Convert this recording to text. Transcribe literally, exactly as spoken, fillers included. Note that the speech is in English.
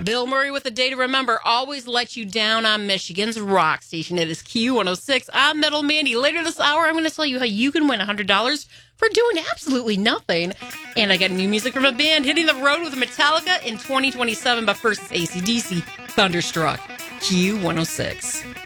Bill Murray with a day to remember. Always let you down on Michigan's rock station. It is Q one oh six. I'm Metal Mandy. Later this hour, I'm going to tell you how you can win one hundred dollars for doing absolutely nothing. And I got new music from a band hitting the road with Metallica in twenty twenty-seven. But first, it's A C D C, Thunderstruck. Q one oh six.